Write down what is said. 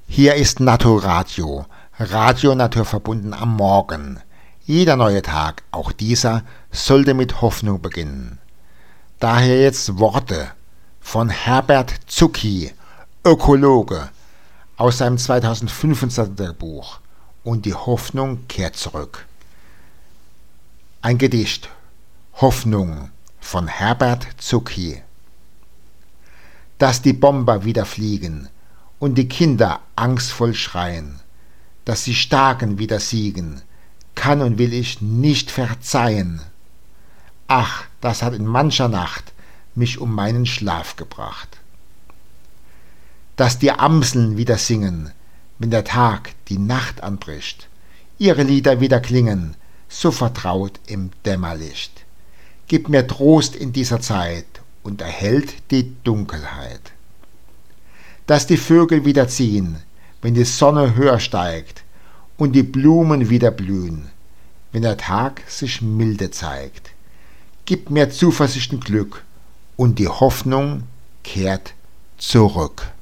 Hier ist Naturradio, Radio naturverbunden am Morgen. Jeder neue Tag, auch dieser, sollte mit Hoffnung beginnen. Daher jetzt Worte von Herbert Zucki, Ökologe, aus seinem 2025er Buch Und die Hoffnung kehrt zurück. Ein Gedicht, Hoffnung, von Herbert Zucki. Dass die Bomber wieder fliegen und die Kinder angstvoll schreien, dass die Starken wieder siegen, kann und will ich nicht verzeihen. Ach, das hat in mancher Nacht mich um meinen Schlaf gebracht. Dass die Amseln wieder singen, wenn der Tag die Nacht anbricht, ihre Lieder wieder klingen, so vertraut im Dämmerlicht. Gib mir Trost in dieser Zeit und erhellt die Dunkelheit. Dass die Vögel wieder ziehen, wenn die Sonne höher steigt und die Blumen wieder blühen, wenn der Tag sich milde zeigt. Gib mir Zuversicht und Glück und die Hoffnung kehrt zurück.